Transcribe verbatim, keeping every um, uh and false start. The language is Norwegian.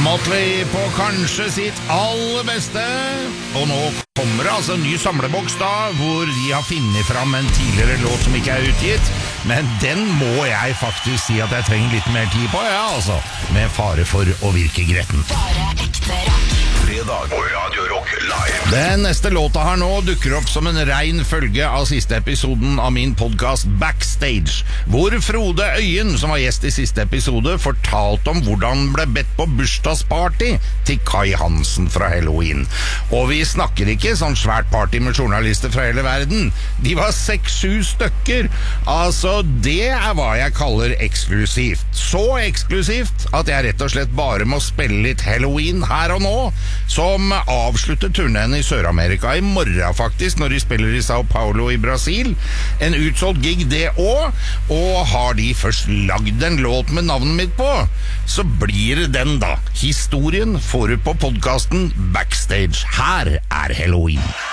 Motley på kanskje sitt aller beste. Og nå kommer det altså en ny samleboks da, hvor de har finnet fram en tidligere låt som ikke er utgitt. Men den må jeg faktisk si at jeg trenger litt mer tid på, ja altså. Med fare for å virke gretten. Bare ekte rock. Fredag på Radio Rock Live. Den neste låta her nå dukker opp som en rein følge av siste episoden av min podcast Backstage, hvor Frode Øyen, som var gjest i siste episode, fortalte om hvordan han ble bedt på bursdagsparty til Kai Hansen fra Halloween. Og vi snakker ikke sånn svært party med journalister fra hele verden. De var seks-sju stykker. Altså, det er hva jeg kaller eksklusivt. Så eksklusivt at jeg rett og slett bare må spille litt Halloween her og nå, som avslutter turneen i Sør-Amerika i morgen faktisk, når de spiller i Sao Paulo i Brasil. En utsolgt gig det også, og har de først lagd en låt med navnet mitt på, så blir det den da. Historien får du på podcasten Backstage. Her er Halloween.